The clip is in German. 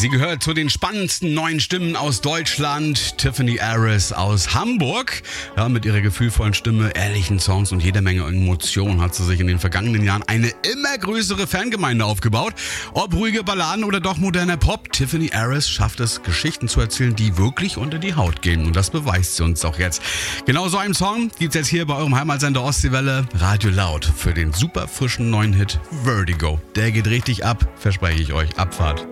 Sie gehört zu den spannendsten neuen Stimmen aus Deutschland. Tiffany Aris aus Hamburg. Ja, mit ihrer gefühlvollen Stimme, ehrlichen Songs und jeder Menge Emotionen hat sie sich in den vergangenen Jahren eine immer größere Fangemeinde aufgebaut. Ob ruhige Balladen oder doch moderner Pop, Tiffany Aris schafft es, Geschichten zu erzählen, die wirklich unter die Haut gehen. Und das beweist sie uns auch jetzt. Genau so einen Song gibt's jetzt hier bei eurem Heimatsender Ostseewelle. Radio Laut für den super frischen neuen Hit Vertigo. Der geht richtig ab, verspreche ich euch. Abfahrt.